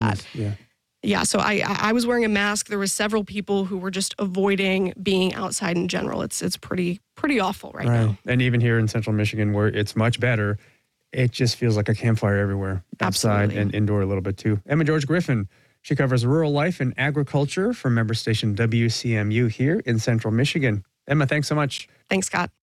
that. Yeah, so I was wearing a mask. There was several people who were just avoiding being outside in general. It's pretty awful right now. And even here in Central Michigan, where it's much better, it just feels like a campfire everywhere, outside and indoor a little bit too. Emma George Griffin, she covers rural life and agriculture for member station WCMU here in Central Michigan. Emma, thanks so much. Thanks, Scott.